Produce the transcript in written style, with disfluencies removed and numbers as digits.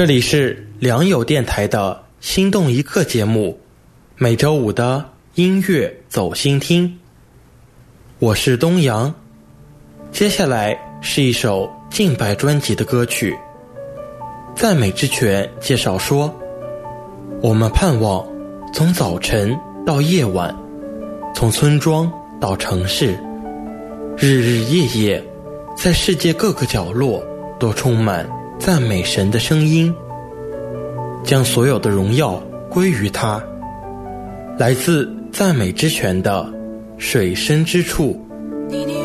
这里是良友电台的心动一刻节目，每周五的音乐走心听。我是东阳，接下来是一首敬拜专辑的歌曲。赞美之泉介绍说，我们盼望从早晨到夜晚，从村庄到城市，日日夜夜，在世界各个角落都充满赞美神的声音，将所有的荣耀归于他。来自赞美之泉的水深之处。 你